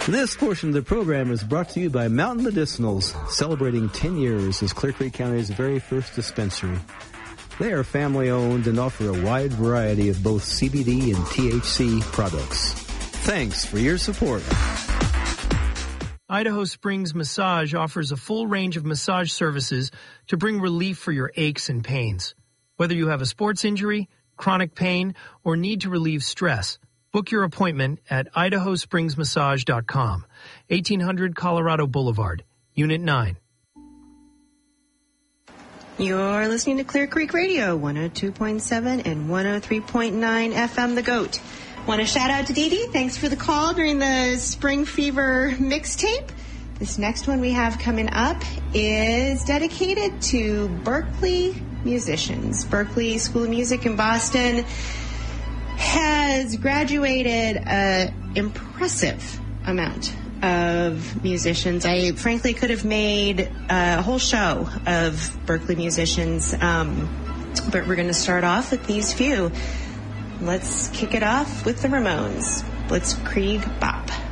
This portion of the program is brought to you by Mountain Medicinals, celebrating 10 years as Clear Creek County's very first dispensary. They are family-owned and offer a wide variety of both CBD and THC products. Thanks for your support. Idaho Springs Massage offers a full range of massage services to bring relief for your aches and pains. Whether you have a sports injury, chronic pain, or need to relieve stress, book your appointment at idahospringsmassage.com, 1800 Colorado Boulevard, Unit 9. You're listening to Clear Creek Radio, 102.7 and 103.9 FM The Goat. Want to shout out to Dee Dee. Thanks for the call during the Spring Fever mixtape. This next one we have coming up is dedicated to Berkeley musicians. Berkeley School of Music in Boston has graduated an impressive amount of musicians. I frankly could have made a whole show of Berkeley musicians, but we're going to start off with these few. Let's kick it off with the Ramones. Blitzkrieg Bop.